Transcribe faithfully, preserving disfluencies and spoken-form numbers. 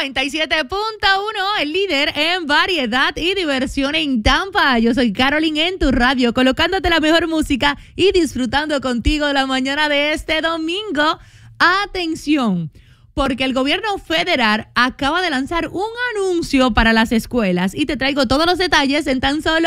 noventa y siete punto uno, el líder en variedad y diversión en Tampa. Yo soy Carolyn en tu radio, colocándote la mejor música y disfrutando contigo la mañana de este domingo. Atención, porque el gobierno federal acaba de lanzar un anuncio para las escuelas y te traigo todos los detalles en tan solo